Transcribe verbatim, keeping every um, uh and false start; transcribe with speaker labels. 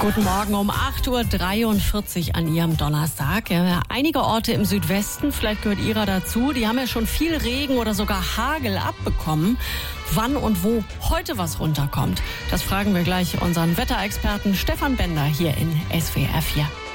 Speaker 1: Guten Morgen um acht Uhr dreiundvierzig an Ihrem Donnerstag. Ja, einige Orte im Südwesten, vielleicht gehört Ihrer dazu, die haben ja schon viel Regen oder sogar Hagel abbekommen. Wann und wo heute was runterkommt, das fragen wir gleich unseren Wetterexperten Stefan Bender hier in S W R vier.